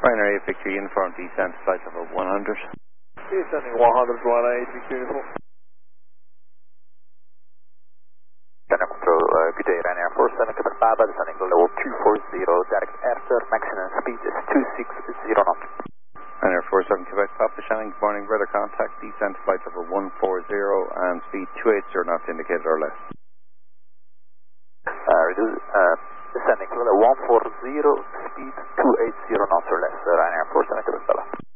Ryanair Victory Uniform, descent flight level 100. Descending 100, Ryanair Victory Uniform. Good day, Ryanair 47, Quebec Papa, descending to level 240, direct airfare, maximum speed is 260 knots. Ryanair 47, Quebec Papa, Shannon, good morning, weather contact, descent flight level 140 and speed 280 knots indicated or less. Descending to level 140, speed 280 knots or less, Ryanair 47, Quebec Papa.